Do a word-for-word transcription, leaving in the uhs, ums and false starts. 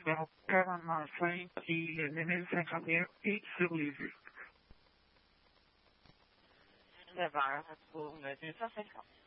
vers quarante cinq et neuf mille cinquante et un et sur les îles. neuf heures pour le deux cent cinquante.